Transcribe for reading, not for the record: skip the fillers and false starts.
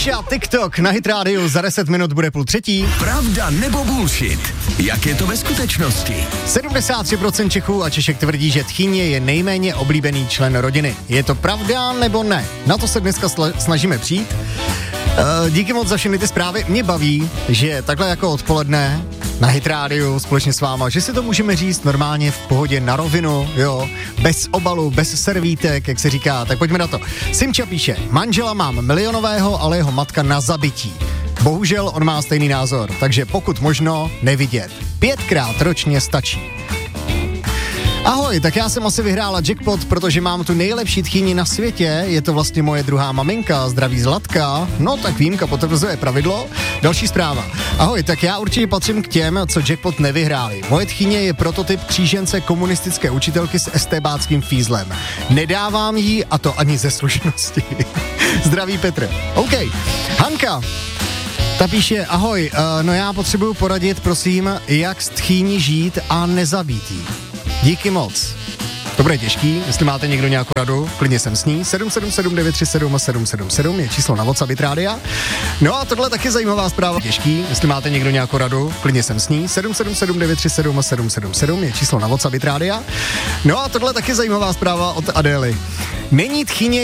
Míša, TikTok na Hit Radio, za 10 minut bude 2:30. Pravda nebo bullshit? Jak je to ve skutečnosti? 73% Čechů a Češek tvrdí, že tchýně je nejméně oblíbený člen rodiny. Je to pravda nebo ne? Na to se dneska snažíme přijít. Díky moc za všechny ty zprávy. Mě baví, že takhle jako odpoledne na Hit Radio společně s váma, že si to můžeme říct normálně v pohodě na rovinu, jo, bez obalu, bez servítek, jak se říká. Tak pojďme na to. Simča píše, manžela mám milionového, ale jeho matka na zabití. Bohužel on má stejný názor, takže pokud možno nevidět. 5krát ročně stačí. Ahoj, tak já jsem asi vyhrála jackpot, protože mám tu nejlepší tchýni na světě, je to vlastně moje druhá maminka, zdraví Zlatka, no tak výjimka potvrzuje pravidlo. Další zpráva. Ahoj, tak já určitě patřím k těm, co jackpot nevyhráli. Moje tchýně je prototyp křížence komunistické učitelky s estébáckým fízlem. Nedávám jí a to ani ze slušnosti. Zdraví Petr. OK, Hanka. Ta píše, ahoj, no já potřebuju poradit, prosím, jak s tchýní žít a nezabít jí. Díky moc. To bude těžký, jestli máte někdo nějakou radu, klidně jsem s ní. 777 937 777 je číslo na WhatsApp Hit Rádia. No a tohle taky zajímavá zpráva. Těžký, jestli máte někdo nějakou radu, klidně jsem s ní. 777 937 777 je číslo na WhatsApp Hit Rádia. No a tohle taky zajímavá zpráva od Adély. Není tchýně